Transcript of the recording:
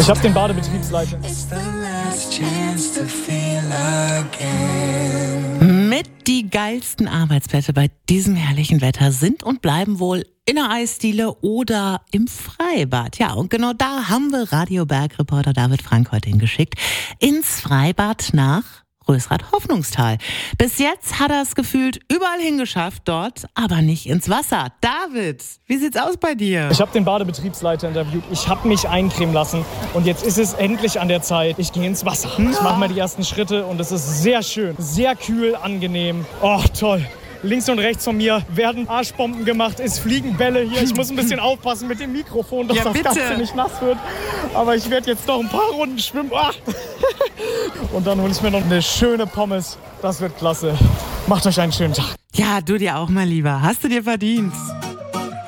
Ich habe den Badebetriebsleiter. Mit die geilsten Arbeitsplätze bei diesem herrlichen Wetter sind und bleiben wohl in der Eisdiele oder im Freibad. Ja, und genau da haben wir Radio-Berg-Reporter David Frank heute hingeschickt. Ins Freibad nach Rösrath-Hoffnungstal. Bis jetzt hat er es gefühlt überall hingeschafft dort, aber nicht ins Wasser. David, wie sieht's aus bei dir? Ich habe den Badebetriebsleiter interviewt. Ich habe mich eincremen lassen. Und jetzt ist es endlich an der Zeit. Ich gehe ins Wasser. Ich mache mal die ersten Schritte und es ist sehr schön. Sehr kühl, angenehm. Oh, toll. Links und rechts von mir werden Arschbomben gemacht, es fliegen Bälle hier. Ich muss ein bisschen aufpassen mit dem Mikrofon, dass das Ganze nicht nass wird. Aber ich werde jetzt noch ein paar Runden schwimmen. Ah. Und dann hole ich mir noch eine schöne Pommes. Das wird klasse. Macht euch einen schönen Tag. Ja, du dir auch mal lieber. Hast du dir verdient.